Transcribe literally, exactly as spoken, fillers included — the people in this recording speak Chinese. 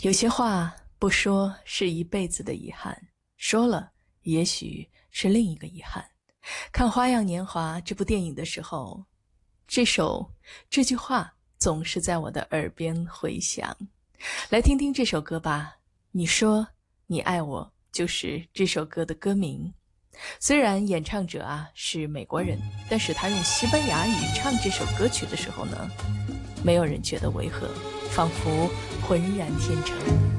有些话不说是一辈子的遗憾，说了也许是另一个遗憾。看《花样年华》这部电影的时候，这首这句话总是在我的耳边回响。来听听这首歌吧，你说你爱我，就是这首歌的歌名。虽然演唱者啊是美国人，但是他用西班牙语唱这首歌曲的时候呢，没有人觉得违和，仿佛浑然天成。